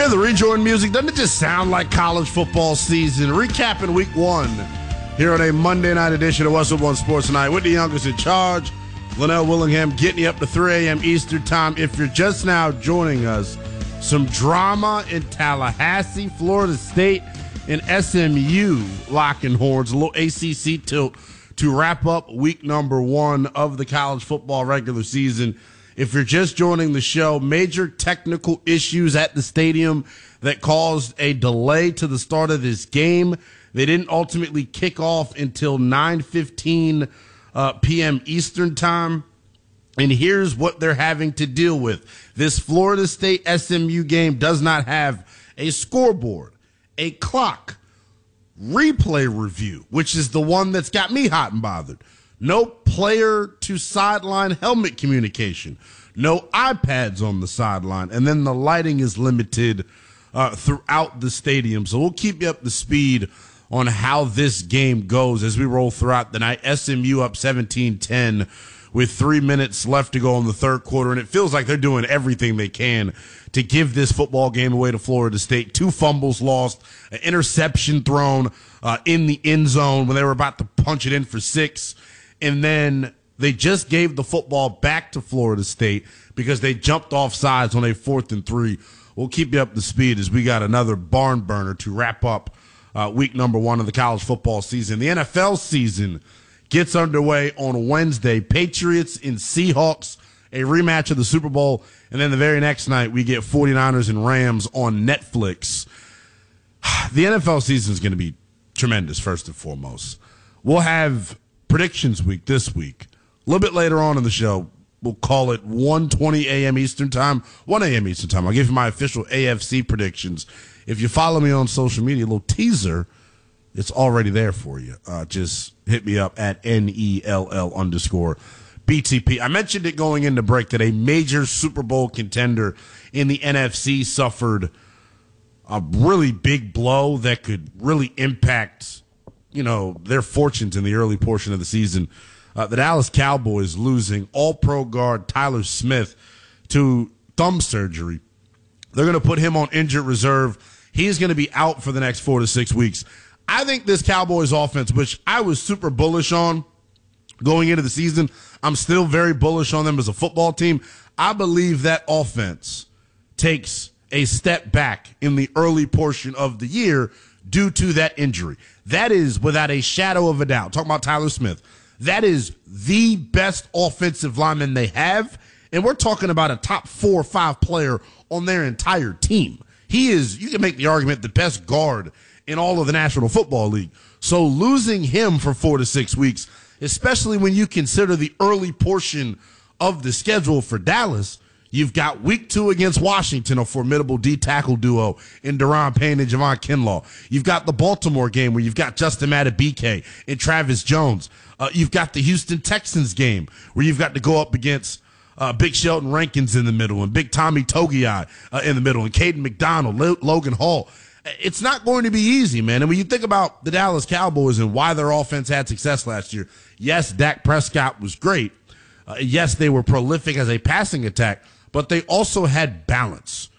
hear the rejoin music? Doesn't it just sound like college football season? Recapping week one here on a Monday night edition of Westwood One Sports Night with the youngest in charge, Linnell Willingham, getting you up to 3 a.m. Eastern time. If you're just now joining us, some drama in Tallahassee, Florida State, and SMU locking horns, a little ACC tilt to wrap up week number one of the college football regular season. If you're just joining the show, major technical issues at the stadium that caused a delay to the start of this game. They didn't ultimately kick off until 9:15 p.m. Eastern time. And here's what they're having to deal with. This Florida State SMU game does not have a scoreboard, a clock, replay review, which is the one that's got me hot and bothered. No player to sideline helmet communication. No iPads on the sideline. And then the lighting is limited throughout the stadium. So we'll keep you up to speed on how this game goes as we roll throughout the night. SMU up 17-10 with 3 minutes left to go in the third quarter. And it feels like they're doing everything they can to give this football game away to Florida State. 2 fumbles lost, an interception thrown in the end zone when they were about to punch it in for 6. And then they just gave the football back to Florida State because they jumped off sides on a 4th and 3. We'll keep you up to speed as we got another barn burner to wrap up week number one of the college football season. The NFL season gets underway on Wednesday. Patriots and Seahawks, a rematch of the Super Bowl. And then the very next night, we get 49ers and Rams on Netflix. The NFL season is going to be tremendous, first and foremost. We'll have predictions week this week. A little bit later on in the show, we'll call it 1:20 a.m. Eastern time, 1 a.m. Eastern time. I'll give you my official AFC predictions. If you follow me on social media, a little teaser, it's already there for you. Just hit me up at NELL_BTP. I mentioned it going into break that a major Super Bowl contender in the NFC suffered a really big blow that could really impact, their fortunes in the early portion of the season. The Dallas Cowboys losing all-pro guard Tyler Smith to thumb surgery. They're going to put him on injured reserve. He's going to be out for the next 4 to 6 weeks. I think this Cowboys offense, which I was super bullish on going into the season, I'm still very bullish on them as a football team. I believe that offense takes a step back in the early portion of the year due to that injury. That is, without a shadow of a doubt, talking about Tyler Smith, that is the best offensive lineman they have, and we're talking about a top 4 or 5 player on their entire team. He is, you can make the argument, the best guard in all of the National Football League. So losing him for 4 to 6 weeks, especially when you consider the early portion of the schedule for Dallas, you've got week 2 against Washington, a formidable D-tackle duo in Deron Payne and Javon Kinlaw. You've got the Baltimore game where you've got Justin Madubuike and Travis Jones. You've got the Houston Texans game where you've got to go up against Big Sheldon Rankins in the middle and Big Tommy Togiai in the middle and Caden McDonald, Logan Hall. It's not going to be easy, man. And when you think about the Dallas Cowboys and why their offense had success last year, yes, Dak Prescott was great. Yes, they were prolific as a passing attack, but they also had balance.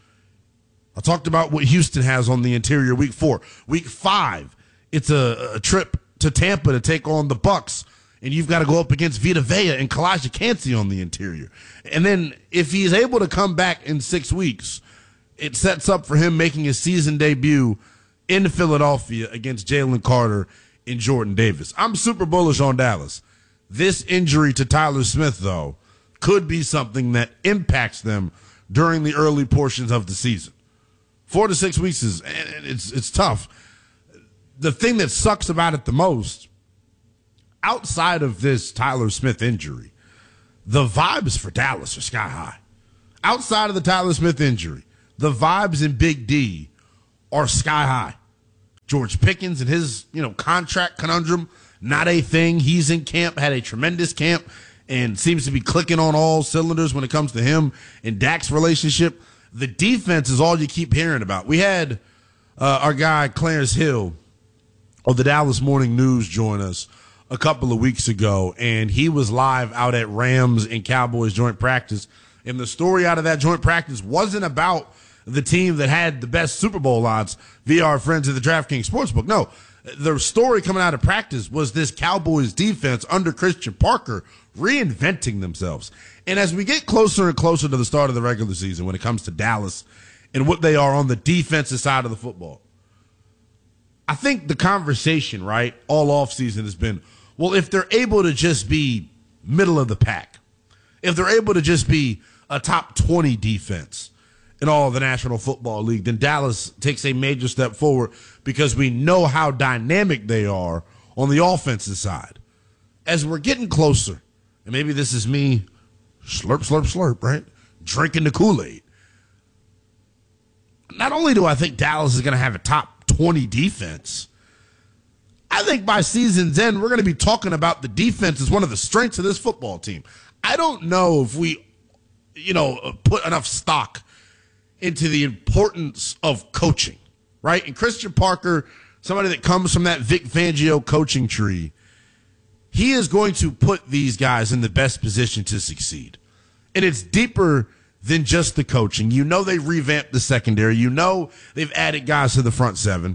I talked about what Houston has on the interior week 4. Week 5, it's a trip to Tampa to take on the Bucs, and you've got to go up against Vita Vea and Kalijah Kancey on the interior. And then if he's able to come back in 6 weeks, it sets up for him making his season debut in Philadelphia against Jalen Carter and Jordan Davis. I'm super bullish on Dallas. This injury to Tyler Smith, though, could be something that impacts them during the early portions of the season. 4 to 6 weeks it's tough. The thing that sucks about it the most, outside of this Tyler Smith injury, the vibes for Dallas are sky high. Outside of the Tyler Smith injury, the vibes in Big D are sky high. George Pickens and his, contract conundrum, not a thing. He's in camp, had a tremendous camp, and seems to be clicking on all cylinders when it comes to him and Dak's relationship. The defense is all you keep hearing about. We had our guy Clarence Hill of the Dallas Morning News join us a couple of weeks ago, and he was live out at Rams and Cowboys joint practice. And the story out of that joint practice wasn't about the team that had the best Super Bowl odds via our friends at the DraftKings Sportsbook. No, the story coming out of practice was this Cowboys defense under Christian Parker reinventing themselves. And as we get closer and closer to the start of the regular season when it comes to Dallas and what they are on the defensive side of the football, I think the conversation, right, all offseason has been, well, if they're able to just be middle of the pack, if they're able to just be a top 20 defense in all of the National Football League, then Dallas takes a major step forward because we know how dynamic they are on the offensive side. As we're getting closer, and maybe this is me slurp, slurp, slurp, right, drinking the Kool-Aid. Not only do I think Dallas is going to have a top 20 defense, I think by season's end, we're going to be talking about the defense as one of the strengths of this football team. I don't know if we, put enough stock into the importance of coaching, right? And Christian Parker, somebody that comes from that Vic Fangio coaching tree, he is going to put these guys in the best position to succeed. And it's deeper than just the coaching. You know, they revamped the secondary. You know, they've added guys to the front seven.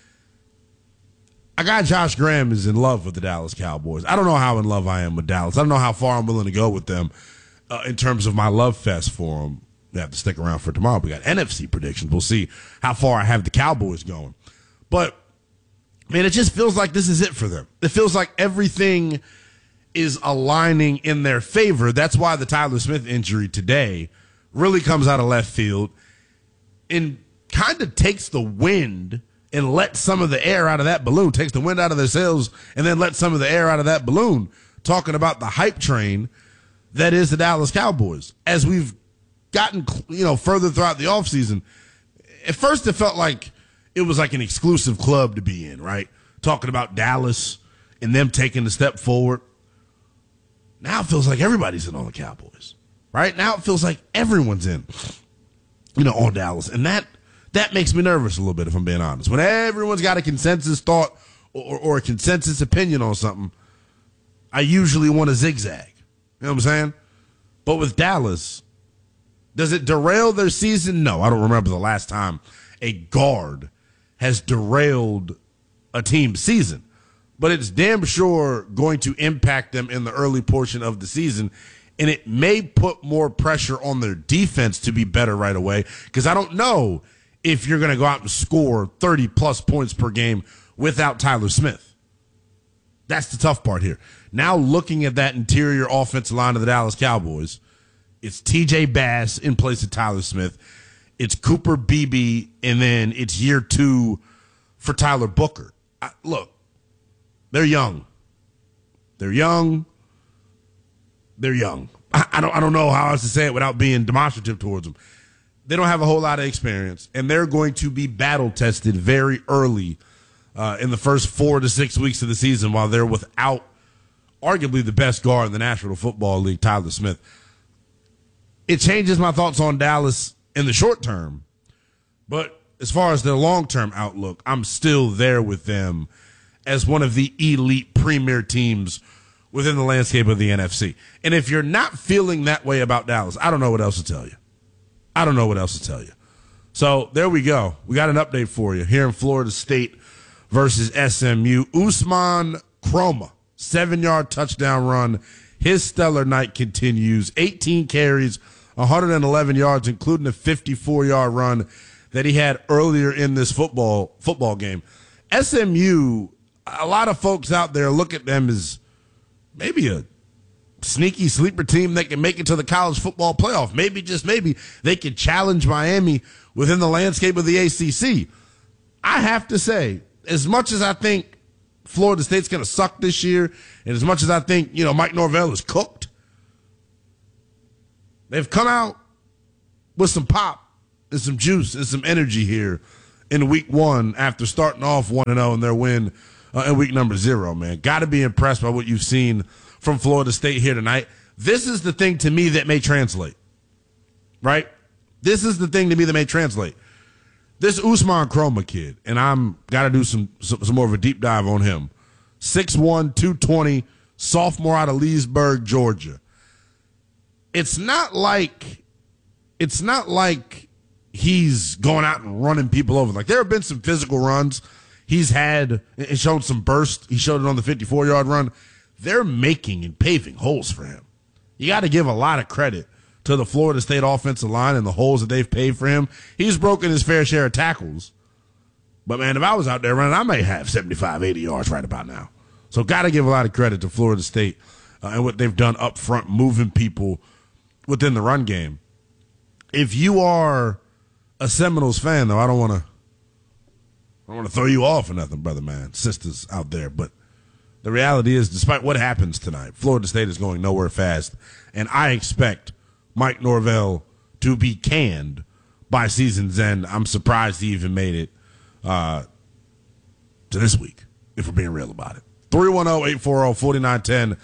A guy, Josh Graham, is in love with the Dallas Cowboys. I don't know how in love I am with Dallas. I don't know how far I'm willing to go with them in terms of my love fest for them. You have to stick around for tomorrow. We got NFC predictions. We'll see how far I have the Cowboys going. But, man, it just feels like this is it for them. It feels like everything is aligning in their favor. That's why the Tyler Smith injury today really comes out of left field and kind of takes the wind and lets some of the air out of that balloon, takes the wind out of their sails, and then lets some of the air out of that balloon, talking about the hype train that is the Dallas Cowboys. As we've gotten, further throughout the offseason, at first it felt like it was like an exclusive club to be in, right? Talking about Dallas and them taking a step forward. Now it feels like everybody's in on the Cowboys, right? Now it feels like everyone's in, on Dallas. And that makes me nervous a little bit, if I'm being honest. When everyone's got a consensus thought or a consensus opinion on something, I usually want to zigzag. You know what I'm saying? But with Dallas, does it derail their season? No, I don't remember the last time a guard has derailed a team's season. But it's damn sure going to impact them in the early portion of the season. And it may put more pressure on their defense to be better right away, because I don't know if you're going to go out and score 30-plus points per game without Tyler Smith. That's the tough part here. Now looking at that interior offensive line of the Dallas Cowboys, it's T.J. Bass in place of Tyler Smith. It's Cooper Beebe, and then it's year 2 for Tyler Booker. Look, they're young. They're young. They're young. I don't know how else to say it without being demonstrative towards them. They don't have a whole lot of experience, and they're going to be battle-tested very early in the first 4 to 6 weeks of the season while they're without arguably the best guard in the National Football League, Tyler Smith. It changes my thoughts on Dallas in the short term, but as far as their long-term outlook, I'm still there with them as one of the elite premier teams within the landscape of the NFC. And if you're not feeling that way about Dallas, I don't know what else to tell you. So there we go. We got an update for you here in Florida State versus SMU. Usman Kroma, 7-yard touchdown run. His stellar night continues. 18 carries, 111 yards, including a 54-yard run that he had earlier in this football game. SMU, a lot of folks out there look at them as maybe a sneaky sleeper team that can make it to the college football playoff. Maybe, just maybe, they could challenge Miami within the landscape of the ACC. I have to say, as much as I think Florida State's going to suck this year, and as much as I think, Mike Norvell is cooked, they've come out with some pop and some juice and some energy here in week 1 after starting off 1-0 in their win in week number 0, man. Got to be impressed by what you've seen from Florida State here tonight. This is the thing to me that may translate, right? This is the thing to me that may translate. This Usman Kroma kid, and I'm got to do some more of a deep dive on him. 6'1", 220, sophomore out of Leesburg, Georgia. It's not like he's going out and running people over. Like, there have been some physical runs he's had and showed some burst. He showed it on the 54-yard run. They're making and paving holes for him. You got to give a lot of credit to the Florida State offensive line and the holes that they've paved for him. He's broken his fair share of tackles. But, man, if I was out there running, I may have 75, 80 yards right about now. So got to give a lot of credit to Florida State and what they've done up front, moving people within the run game. If you are a Seminoles fan, though, I don't want to throw you off or nothing, brother, man, sisters out there. But the reality is, despite what happens tonight, Florida State is going nowhere fast. And I expect Mike Norvell to be canned by season's end. I'm surprised he even made it to this week, if we're being real about it. 310-840-4910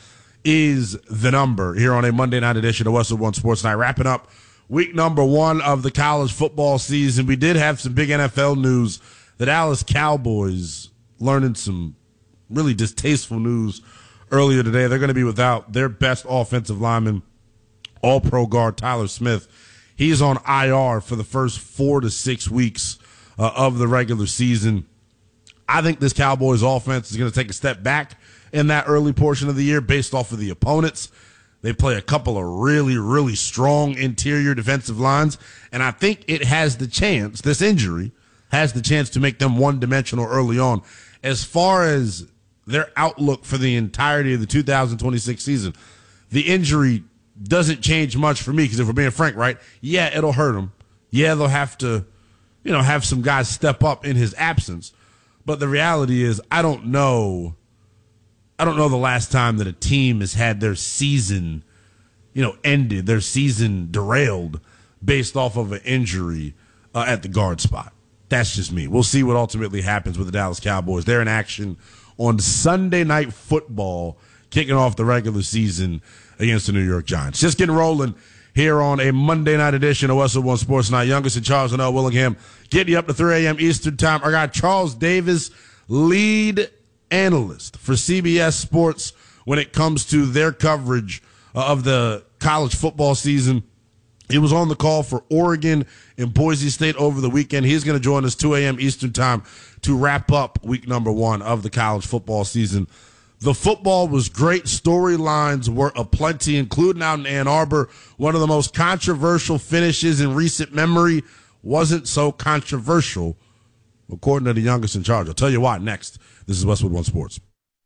is the number here on a Monday night edition of Westwood One Sports Night. Wrapping up week number 1 of the college football season. We did have some big NFL news. The Dallas Cowboys learning some really distasteful news earlier today. They're going to be without their best offensive lineman, all-pro guard Tyler Smith. He's on IR for the first 4 to 6 weeks of the regular season. I think this Cowboys offense is going to take a step back in that early portion of the year based off of the opponents. They play a couple of really, really strong interior defensive lines, and I think it has the chance, this injury has the chance to make them one-dimensional early on. As far as their outlook for the entirety of the 2026 season, the injury doesn't change much for me because if we're being frank, right, yeah, it'll hurt them. Yeah, they'll have to, have some guys step up in his absence. But the reality is I don't know the last time that a team has had their season, ended, their season derailed based off of an injury at the guard spot. That's just me. We'll see what ultimately happens with the Dallas Cowboys. They're in action on Sunday Night Football, kicking off the regular season against the New York Giants. Just getting rolling here on a Monday night edition of Westwood One Sports Night. Youngest and Charles and L. Willingham getting you up to 3 a.m. Eastern Time. I got Charles Davis, lead analyst for CBS Sports when it comes to their coverage of the college football season. He was on the call for Oregon and Boise State over the weekend. He's going to join us 2 a.m. Eastern Time to wrap up week number 1 of the college football season. The football was great. Storylines were aplenty, including out in Ann Arbor. One of the most controversial finishes in recent memory wasn't so controversial, according to the youngest in charge. I'll tell you why next. This is Westwood One Sports.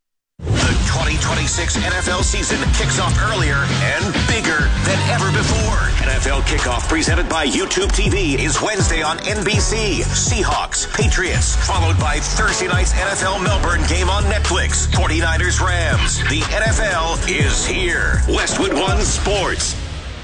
The 2026 NFL season kicks off earlier and bigger than ever before. NFL Kickoff presented by YouTube TV is Wednesday on NBC. Seahawks, Patriots, followed by Thursday night's NFL Melbourne game on Netflix. 49ers, Rams. The NFL is here. Westwood One Sports.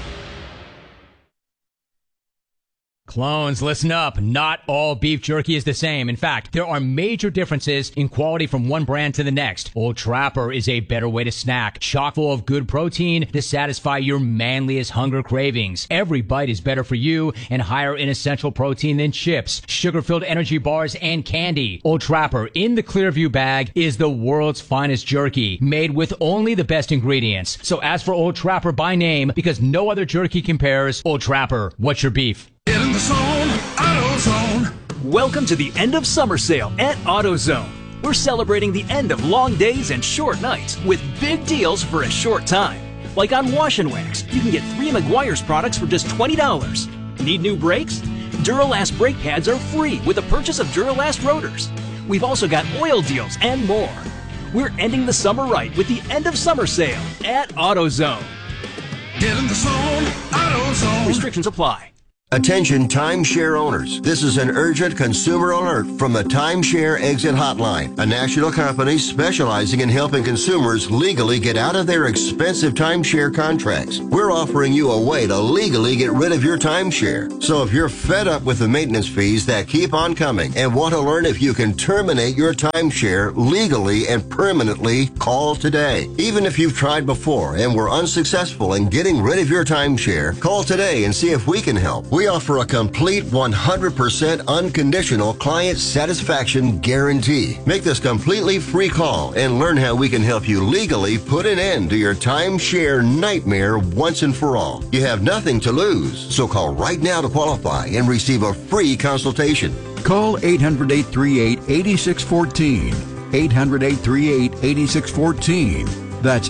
Clones, listen up. Not all beef jerky is the same. In fact, there are major differences in quality from one brand to the next. Old Trapper is a better way to snack, chock full of good protein to satisfy your manliest hunger cravings. Every bite is better for you and higher in essential protein than chips, sugar-filled energy bars, and candy. Old Trapper in the Clearview bag is the world's finest jerky, made with only the best ingredients. So ask for Old Trapper by name because no other jerky compares. Old Trapper, what's your beef? Get in the zone, AutoZone. Welcome to the end of summer sale at AutoZone. We're celebrating the end of long days and short nights with big deals for a short time. Like on Wash and Wax, you can get 3 Meguiar's products for just $20. Need new brakes? Duralast brake pads are free with the purchase of Duralast rotors. We've also got oil deals and more. We're ending the summer right with the end of summer sale at AutoZone. Get in the zone, AutoZone. Restrictions apply. Attention timeshare owners. This is an urgent consumer alert from the Timeshare Exit Hotline, a national company specializing in helping consumers legally get out of their expensive timeshare contracts. We're offering you a way to legally get rid of your timeshare. So if you're fed up with the maintenance fees that keep on coming and want to learn if you can terminate your timeshare legally and permanently, call today. Even if you've tried before and were unsuccessful in getting rid of your timeshare, call today and see if we can help. We offer a complete 100% unconditional client satisfaction guarantee. Make this completely free call and learn how we can help you legally put an end to your timeshare nightmare once and for all. You have nothing to lose, so call right now to qualify and receive a free consultation. Call 800-838-8614. 800-838-8614. That's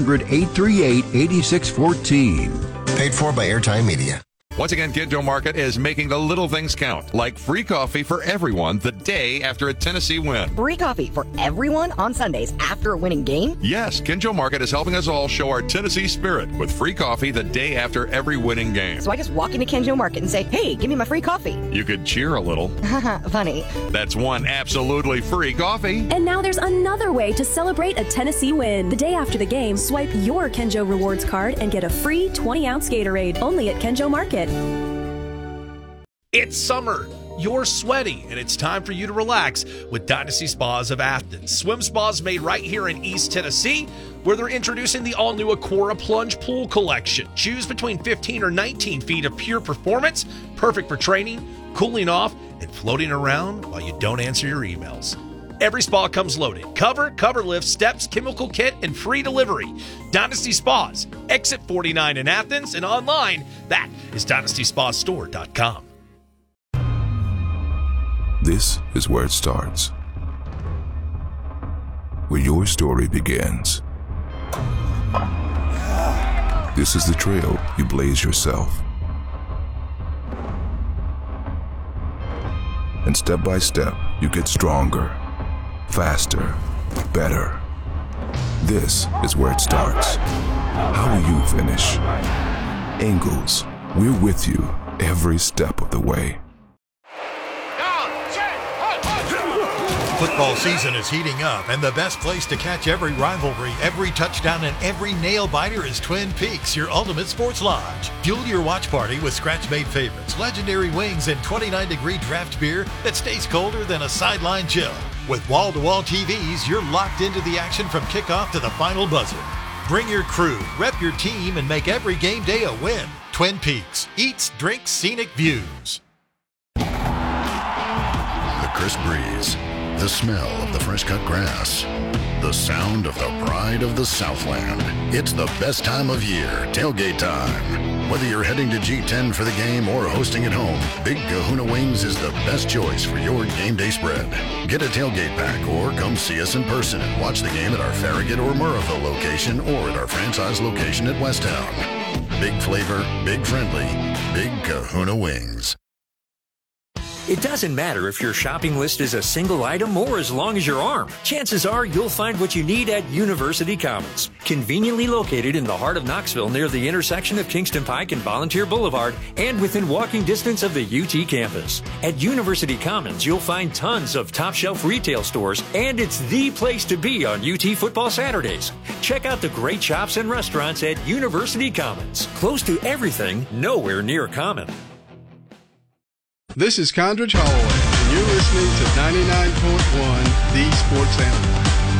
800-838-8614. Paid for by Airtime Media. Once again, Kinjo Market is making the little things count, like free coffee for everyone the day after a Tennessee win. Free coffee for everyone on Sundays after a winning game? Yes, Kinjo Market is helping us all show our Tennessee spirit with free coffee the day after every winning game. So I just walk into Kinjo Market and say, hey, give me my free coffee. You could cheer a little. Funny. That's one absolutely free coffee. And now there's another way to celebrate a Tennessee win. The day after the game, swipe your Kinjo Rewards card and get a free 20-ounce Gatorade only at Kinjo Market. It's summer. You're sweaty, and it's time for you to relax with Dynasty Spas of Athens. Swim spas made right here in East Tennessee, where they're introducing the all-new Aquara Plunge Pool Collection. Choose between 15 or 19 feet of pure performance, perfect for training, cooling off, and floating around while you don't answer your emails. Every spa comes loaded. Cover lift, steps, chemical kit, and free delivery. Dynasty Spas, exit 49 in Athens, and online, that is DynastySpaStore.com. This is where it starts. Where your story begins. This is the trail you blaze yourself. And step by step, you get stronger. Faster, better. This is where it starts. How will you finish? Ingles, we're with you every step of the way. Football season is heating up, and the best place to catch every rivalry, every touchdown, and every nail-biter is Twin Peaks, your ultimate sports lodge. Fuel your watch party with scratch-made favorites, legendary wings, and 29-degree draft beer that stays colder than a sideline chill. With wall-to-wall TVs, you're locked into the action from kickoff to the final buzzer. Bring your crew, rep your team, and make every game day a win. Twin Peaks. Eats, drinks, scenic views. The crisp breeze. The smell of the fresh-cut grass. The sound of the pride of the Southland. It's the best time of year, tailgate time. Whether you're heading to G10 for the game or hosting at home, Big Kahuna Wings is the best choice for your game day spread. Get a tailgate pack or come see us in person and watch the game at our Farragut or Murrayville location or at our franchise location at Westtown. Big flavor, big friendly, Big Kahuna Wings. It doesn't matter if your shopping list is a single item or as long as your arm. Chances are you'll find what you need at University Commons. Conveniently located in the heart of Knoxville near the intersection of Kingston Pike and Volunteer Boulevard and within walking distance of the UT campus. At University Commons, you'll find tons of top-shelf retail stores, and it's the place to be on UT football Saturdays. Check out the great shops and restaurants at University Commons. Close to everything, nowhere near common. This is Condridge Holloway, and you're listening to 99.1 The Sports Animal.